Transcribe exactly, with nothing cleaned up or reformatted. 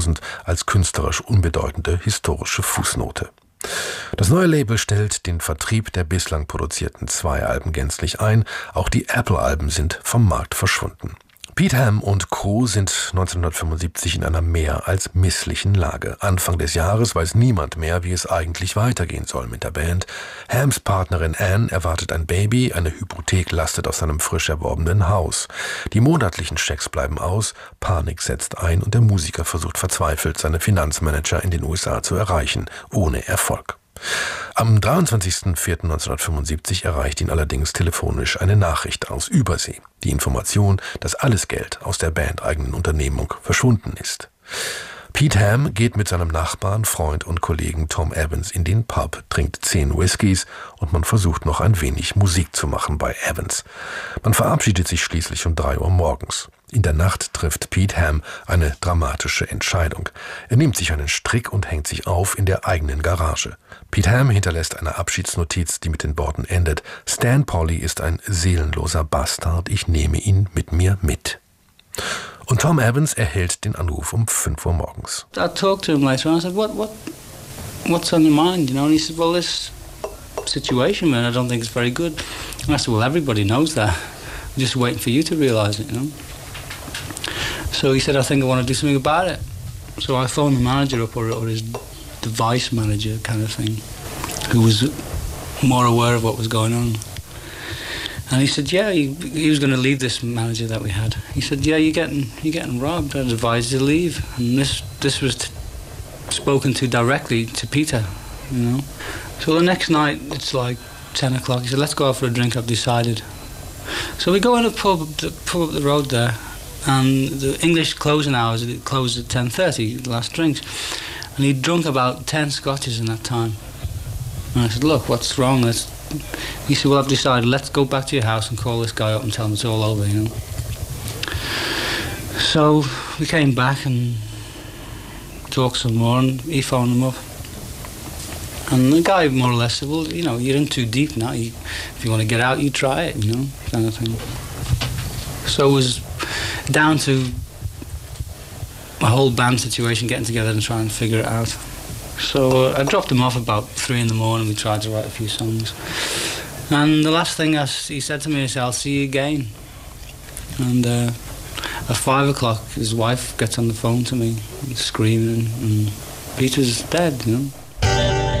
zweitausend als künstlerisch unbedeutende historische Fußnote. Das neue Label stellt den Vertrieb der bislang produzierten zwei Alben gänzlich ein, auch die Apple-Alben sind vom Markt verschwunden. Pete Ham und Co. sind neunzehnhundertfünfundsiebzig in einer mehr als misslichen Lage. Anfang des Jahres weiß niemand mehr, wie es eigentlich weitergehen soll mit der Band. Hams Partnerin Anne erwartet ein Baby, eine Hypothek lastet auf seinem frisch erworbenen Haus. Die monatlichen Schecks bleiben aus, Panik setzt ein und der Musiker versucht verzweifelt, seine Finanzmanager in den U S A zu erreichen, ohne Erfolg. Am dreiundzwanzigsten vierten neunzehnhundertfünfundsiebzig erreicht ihn allerdings telefonisch eine Nachricht aus Übersee. Die Information, dass alles Geld aus der bandeigenen Unternehmung verschwunden ist. Pete Ham geht mit seinem Nachbarn, Freund und Kollegen Tom Evans in den Pub, trinkt zehn Whiskys und man versucht noch ein wenig Musik zu machen bei Evans. Man verabschiedet sich schließlich um drei Uhr morgens. In der Nacht trifft Pete Ham eine dramatische Entscheidung. Er nimmt sich einen Strick und hängt sich auf in der eigenen Garage. Pete Ham hinterlässt eine Abschiedsnotiz, die mit den Worten endet: Stan Polly ist ein seelenloser Bastard, ich nehme ihn mit mir mit. Und Tom Evans erhält den Anruf um fünf Uhr morgens. I talked to him later on. I said, what, what, what's on your mind? You know, and he said, well, this situation, man, I don't think it's very good. And I said, well, everybody knows that. I'm just waiting for you to realise it, you know. So he said, I think I want to do something about it. So I phoned the manager up, or, or his the vice manager kind of thing, who was more aware of what was going on. And he said, yeah, he, he was going to leave this manager that we had. He said, yeah, you're getting you're getting robbed. I'd advise you to leave. And this this was t- spoken to directly to Peter, you know. So the next night, it's like ten o'clock. He said, let's go out for a drink, I've decided. So we go in a pub, the pub up the road there, and the English closing hours, it closed at ten thirty, the last drinks. And he'd drunk about ten scotches in that time. And I said, look, what's wrong? Let's... He said, well, I've decided, let's go back to your house and call this guy up and tell him it's all over, you know. So we came back and talked some more, and he phoned him up. And the guy more or less said, well, you know, you're in too deep now. You, if you want to get out, you try it, you know, kind of thing. So it was down to a whole band situation, getting together and trying to figure it out. So uh, I dropped him off about three in the morning. We tried to write a few songs. And the last thing I, he said to me is, I'll see you again. And uh, at five o'clock, his wife gets on the phone to me, screaming, and Peter's dead, you know.